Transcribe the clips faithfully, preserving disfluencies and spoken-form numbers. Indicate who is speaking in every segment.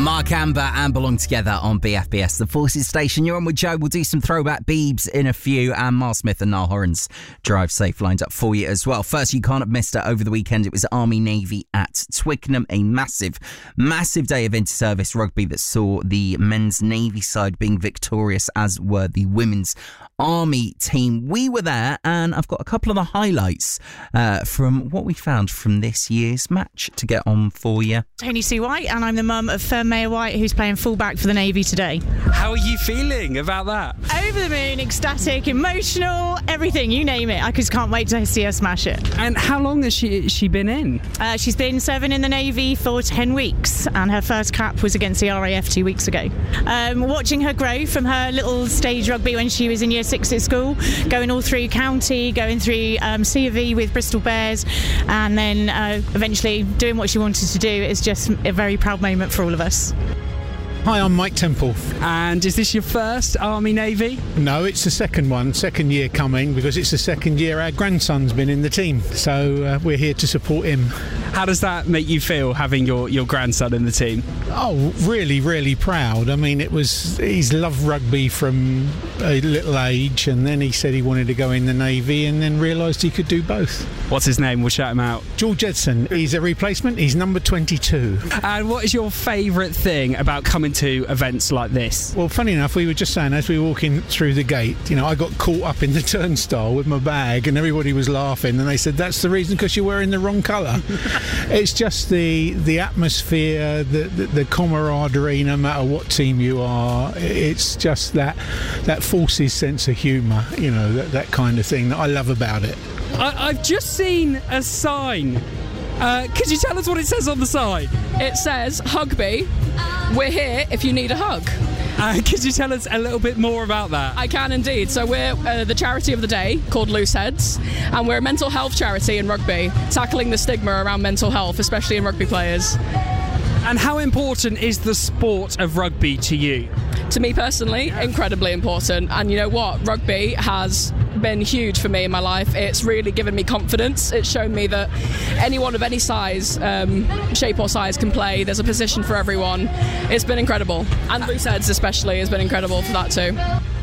Speaker 1: Mark Amber and Belong Together on B F B S, the Forces Station. You're on with Joe. We'll do some throwback Beebs in a few, and Mark Smith and Niall Horan's Drive Safe lined up for you as well. First, you can't have missed it over the weekend. It was Army Navy at Twickenham, a massive, massive day of inter-service rugby that saw the men's Navy side being victorious, as were the women's Army team. We were there, and I've got a couple of the highlights uh, from what we found from this year's match to get on for you.
Speaker 2: Tony Sue White, and I'm the mum of Fern Mayor White, who's playing fullback for the Navy today.
Speaker 3: How are you feeling about that?
Speaker 2: Over the moon, ecstatic, emotional, everything, you name it. I just can't wait to see her smash it.
Speaker 3: And how long has she she been in?
Speaker 2: Uh, she's been serving in the Navy for ten weeks, and her first cap was against the R A F two weeks ago. Um, watching her grow from her little stage rugby when she was in year six at school, going all through county, going through um, C of E with Bristol Bears, and then uh, eventually doing what she wanted to do is just a very proud moment for all of us.
Speaker 4: Hi, I'm Mike Temple.
Speaker 3: And is this your first Army Navy?
Speaker 4: No, it's the second one, second year coming, because it's the second year our grandson's been in the team. So uh, we're here to support him.
Speaker 3: How does that make you feel, having your, your grandson in the team?
Speaker 4: Oh, really, really proud. I mean, it was he's loved rugby from a little age, and then he said he wanted to go in the Navy, and then realised he could do both.
Speaker 3: What's his name? We'll shout him out.
Speaker 4: George Edson. He's a replacement. He's number twenty-two.
Speaker 3: And what is your favourite thing about coming to events like this?
Speaker 4: Well, funny enough, we were just saying as we were walking through the gate, you know, I got caught up in the turnstile with my bag, and everybody was laughing, and they said, that's the reason, because you're wearing the wrong colour. It's just the the atmosphere, the, the the camaraderie, no matter what team you are. It's just that that Forces sense of humour, you know, that, that kind of thing that I love about it.
Speaker 3: I, I've just seen a sign. Uh, could you tell us what it says on the sign?
Speaker 5: It says, Hugby, we're here if you need a hug.
Speaker 3: Uh, could you tell us a little bit more about that?
Speaker 5: I can indeed. So we're uh, the charity of the day called Loose Heads, and we're a mental health charity in rugby, tackling the stigma around mental health, especially in rugby players.
Speaker 3: And how important is the sport of rugby to you?
Speaker 5: To me personally, incredibly important. And you know what? Rugby has been huge for me in my life. It's really given me confidence. It's shown me that anyone of any size, um, shape or size can play. There's a position for everyone. It's been incredible. And Loose Heads especially has been incredible for that too.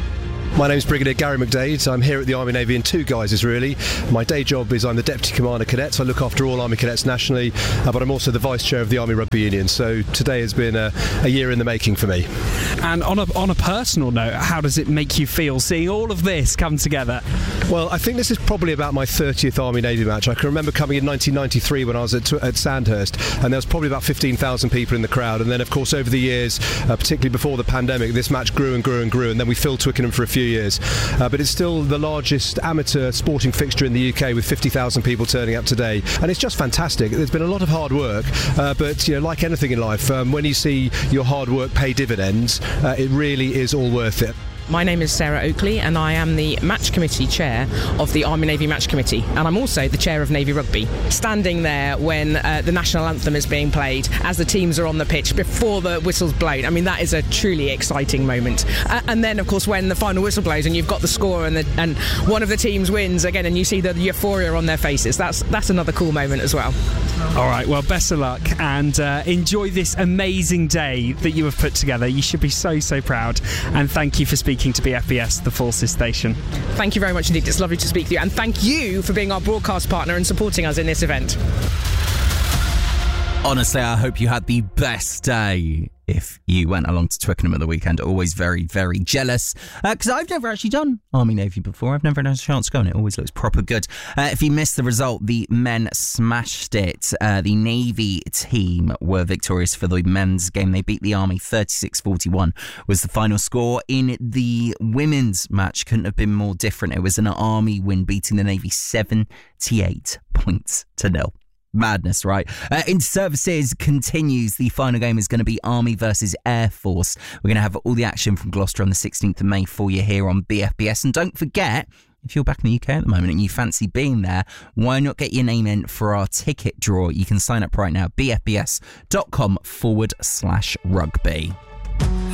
Speaker 6: My name's Brigadier Gary McDade. I'm here at the Army Navy in two guises, really. My day job is I'm the Deputy Commander Cadets. I look after all Army Cadets nationally, uh, but I'm also the Vice Chair of the Army Rugby Union. So today has been a, a year in the making for me.
Speaker 3: And on a, on a personal note, how does it make you feel seeing all of this come together?
Speaker 6: Well, I think this is probably about my thirtieth Army Navy match. I can remember coming in nineteen ninety-three when I was at, at Sandhurst, and there was probably about fifteen thousand people in the crowd. And then, of course, over the years, uh, particularly before the pandemic, this match grew and grew and grew, and then we filled Twickenham for a few years. Uh, but it's still the largest amateur sporting fixture in the U K, with fifty thousand people turning up today, and it's just fantastic. There's been a lot of hard work, uh, but you know, like anything in life, um, when you see your hard work pay dividends, uh, it really is all worth it.
Speaker 7: My name is Sarah Oakley, and I am the Match Committee Chair of the Army Navy Match Committee, and I'm also the Chair of Navy Rugby. Standing there when uh, the National Anthem is being played, as the teams are on the pitch, before the whistle's blown, I mean, that is a truly exciting moment. Uh, and then, of course, when the final whistle blows and you've got the score and, the, and one of the teams wins again, and you see the euphoria on their faces, that's, that's another cool moment as well.
Speaker 3: All right, well, best of luck, and uh, enjoy this amazing day that you have put together. You should be so, so proud, and thank you for speaking to B F B S, the Forces Station.
Speaker 7: Thank you very much indeed. It's lovely to speak to you, and thank you for being our broadcast partner and supporting us in this event.
Speaker 1: Honestly, I hope you had the best day if you went along to Twickenham at the weekend. Always very, very jealous, because uh, I've never actually done Army Navy before. I've never had a chance to go, and it always looks proper good. Uh, if you missed the result, the men smashed it. Uh, the Navy team were victorious for the men's game. They beat the Army thirty-six forty-one was the final score. In the women's match, couldn't have been more different. It was an Army win, beating the Navy seventy-eight points to nil. Madness, right? Uh, Inter-services continues. The final game is going to be Army versus Air Force. We're going to have all the action from Gloucester on the sixteenth of May for you here on B F B S. And don't forget, if you're back in the U K at the moment and you fancy being there, why not get your name in for our ticket draw? You can sign up right now, bfbs.com forward slash rugby.